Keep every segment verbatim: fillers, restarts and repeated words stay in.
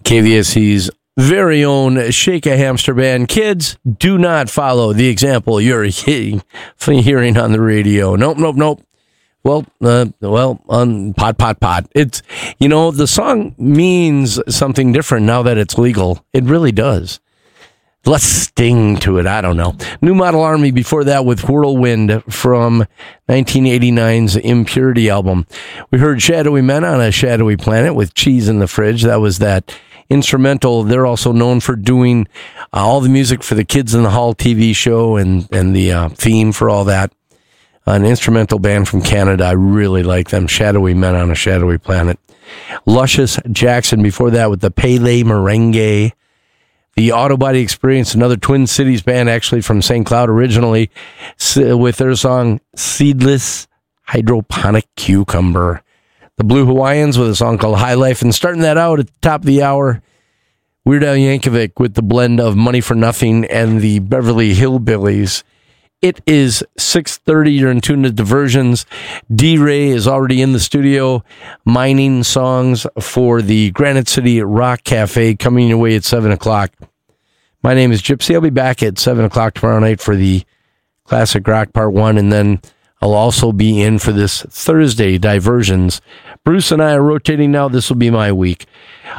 K V S C's very own Shake a Hamster Band. Kids, do not follow the example you're he- hearing on the radio. Nope, nope, nope. Well, uh, well, on pot, pot, pot. It's, you know, the song means something different now that it's legal. It really does. Less sting to it. I don't know. New Model Army before that with Whirlwind from nineteen eighty-nine's Impurity album. We heard Shadowy Men on a Shadowy Planet with Cheese in the Fridge. That was that instrumental. They're also known for doing uh, all the music for the Kids in the Hall T V show and, and the uh, theme for all that. An instrumental band from Canada. I really like them. Shadowy Men on a Shadowy Planet. Luscious Jackson before that with the Pele Merengue. The Autobody Experience, another Twin Cities band actually from Saint Cloud originally, with their song Seedless Hydroponic Cucumber. The Blue Hawaiians with a song called High Life. And starting that out at the top of the hour, Weird Al Yankovic with the blend of Money for Nothing and the Beverly Hillbillies. It is six thirty. You're in tune to Diversions. D-Ray is already in the studio mining songs for the Granite City Rock Cafe coming your way at seven o'clock. My name is Gypsy. I'll be back at seven o'clock tomorrow night for the Classic Rock Part one, and then I'll also be in for this Thursday Diversions. Bruce and I are rotating now. This will be my week.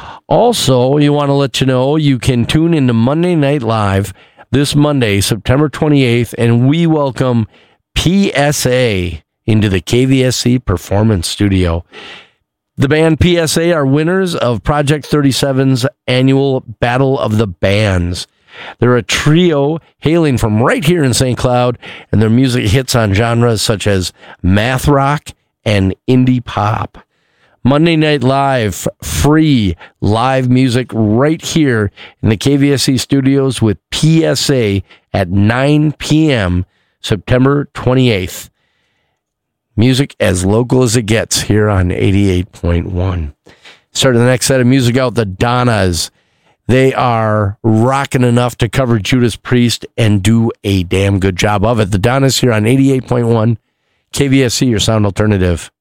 Also, you want to let you know you can tune into Monday Night Live this Monday, September twenty-eighth, and we welcome P S A into the K V S C Performance Studio. The band P S A are winners of Project thirty-seven's annual Battle of the Bands. They're a trio hailing from right here in Saint Cloud, and their music hits on genres such as math rock and indie pop. Monday Night Live, free live music right here in the K V S C studios with P S A at nine p.m. September twenty-eighth. Music as local as it gets here on eighty-eight point one. Starting the next set of music out, the Donnas. They are rocking enough to cover Judas Priest and do a damn good job of it. The Donnas here on eighty-eight point one K V S C, your sound alternative.